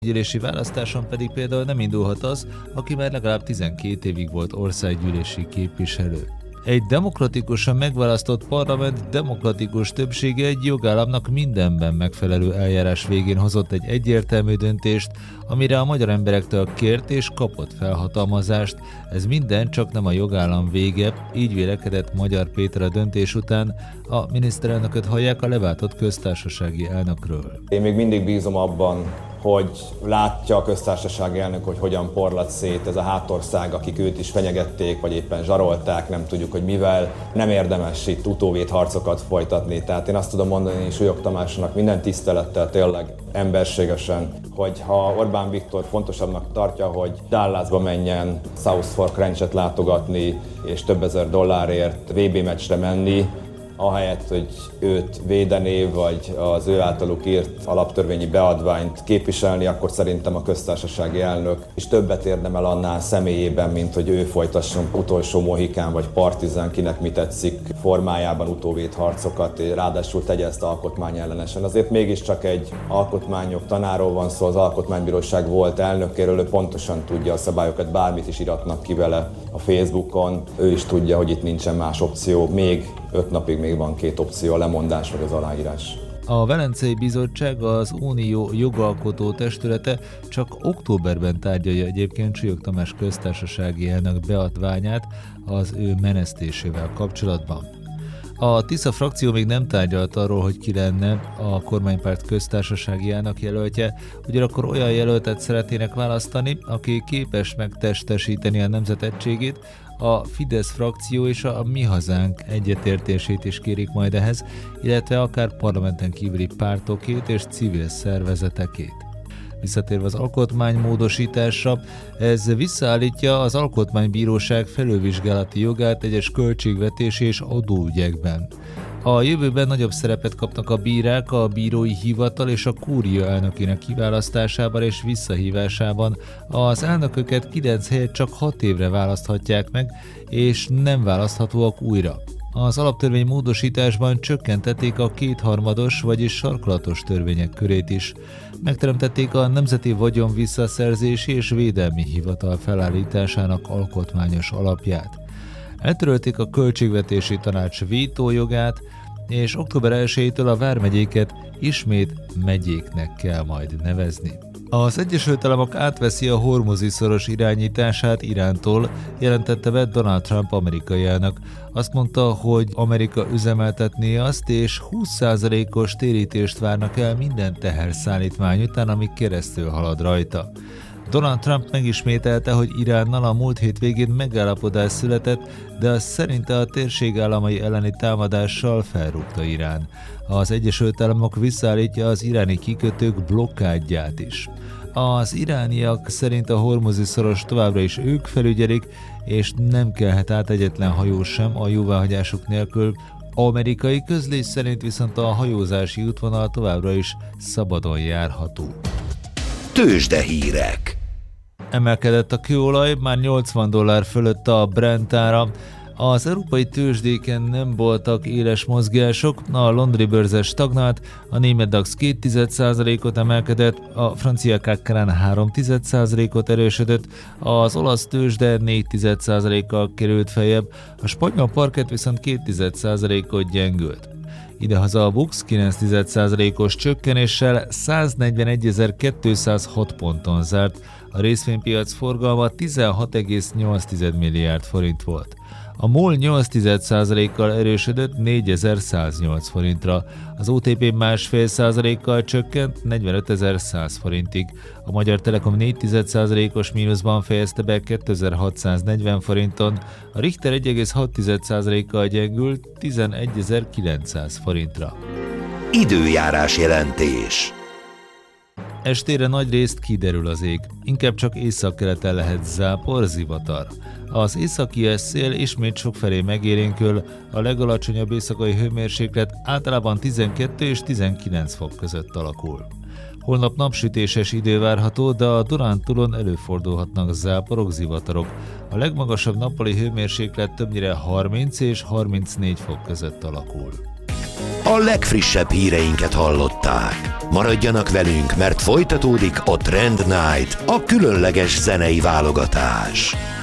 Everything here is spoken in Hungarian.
Gyűlési választáson pedig például nem indulhat az, aki már legalább 12 évig volt országgyűlési képviselő. Egy demokratikusan megválasztott parlament demokratikus többsége egy jogállamnak mindenben megfelelő eljárás végén hozott egy egyértelmű döntést, amire a magyar emberektől kért és kapott felhatalmazást. Ez minden, csak nem a jogállam vége, így vélekedett Magyar Péter a döntés után. A miniszterelnököt hallják a leváltott köztársasági elnökről. Én még mindig bízom abban, hogy látja a köztársasági elnök, hogy hogyan porlad szét ez a hátország, akik őt is fenyegették, vagy éppen zsarolták, nem tudjuk, hogy mivel. Nem érdemes itt utóvédharcokat folytatni. Tehát én azt tudom mondani Súlyog Tamásnak minden tisztelettel, tényleg emberségesen, hogy ha Orbán Viktor fontosabbnak tartja, hogy Dallasba menjen South Fork Ranch-et látogatni, és több ezer dollárért VB meccsre menni, ahelyett, hogy őt védené, vagy az ő általuk írt alaptörvényi beadványt képviselni, akkor szerintem a köztársasági elnök is többet érdemel annál személyében, mint hogy ő folytasson utolsó mohikán vagy partizán, kinek mi tetszik formájában utóvédharcokat, ráadásul tegye ezt alkotmányellenesen. Azért mégiscsak egy alkotmányok tanáról van szó, az Alkotmánybíróság volt elnökéről, ő pontosan tudja a szabályokat, bármit is iratnak ki vele a Facebookon, ő is tudja, hogy itt nincsen más opció, még 5 napig még van 2 opció, a lemondás vagy az aláírás. A Velencei Bizottság, az Unió jogalkotó testülete csak októberben tárgyalja egyébként Súlyog Tamás köztársasági elnök beadványát az ő menesztésével kapcsolatban. A Tisza frakció még nem tárgyalt arról, hogy ki lenne a kormánypárt köztársasági elnök jelöltje, ugyanakkor olyan jelöltet szeretnének választani, aki képes megtestesíteni a nemzet egységét. A Fidesz frakció és a Mi Hazánk egyetértését is kérik majd ehhez, illetve akár parlamenten kívüli pártokét és civil szervezetekét. Visszatérve az alkotmánymódosításra, ez visszaállítja az Alkotmánybíróság felülvizsgálati jogát egyes költségvetési és adóügyekben. A jövőben nagyobb szerepet kapnak a bírák a bírói hivatal és a kúria elnökének kiválasztásában és visszahívásában. Az elnököket 9 helyett csak 6 évre választhatják meg, és nem választhatóak újra. Az alaptörvény módosításban csökkentették a kétharmados, vagyis sarkalatos törvények körét is. Megteremtették a Nemzeti Vagyon Visszaszerzési és Védelmi Hivatal felállításának alkotmányos alapját. Eltörölték a Költségvetési Tanács vétójogát, és október 1-től a vármegyéket ismét megyéknek kell majd nevezni. Az Egyesült Államok átveszi a Hormuzi-szoros irányítását Irántól, jelentette be Donald Trump amerikai elnök. Azt mondta, hogy Amerika üzemeltetné azt, és 20%-os térítést várnak el minden teherszállítmány után, ami keresztül halad rajta. Donald Trump megismételte, hogy Iránnal a múlt hét végén megállapodás született, de az szerinte a térség államai elleni támadással felrúgta Irán. Az Egyesült Államok visszaállítja az iráni kikötők blokkádját is. Az irániak szerint a Hormuzi-szoros továbbra is ők felügyelik, és nem kelhet át egyetlen hajó sem a jóváhagyásuk nélkül. Amerikai közlés szerint viszont a hajózási útvonal továbbra is szabadon járható. Tőzsdehírek. Emelkedett a kőolaj, már $80 fölött a Brent ára. Az európai tőzsdéken nem voltak éles mozgások, a londoni bőrze stagnált, a német DAX 0,2%-ot emelkedett, a francia CAC 0,3%-ot erősödött, az olasz tőzsde 0,4%-kal került feljebb, a spanyol parkett viszont 0,2%-ot gyengült. Idehaza a BUX 9%-os csökkenéssel 141.206 ponton zárt, a részvénypiac forgalma 16,8 milliárd forint volt. A MOL 8%-kal erősödött 4108 forintra, az OTP 1,5%-kal csökkent 45.100 forintig, a Magyar Telekom 4%-os mínuszban fejezte be 2640 forinton, a Richter 1,6%-kal gyengült 11.900 forintra. Időjárás jelentés. Estére nagyrészt kiderül az ég, inkább csak északkeleten lehet zápor, zivatar. Az északi szél ismét sokfelé megélénkül, a legalacsonyabb éjszakai hőmérséklet általában 12 és 19 fok között alakul. Holnap napsütéses idő várható, de a Dunántúlon előfordulhatnak záporok, zivatarok. A legmagasabb nappali hőmérséklet többnyire 30 és 34 fok között alakul. a legfrissebb híreinket hallották. Maradjanak velünk, mert folytatódik a Trend Night, a különleges zenei válogatás.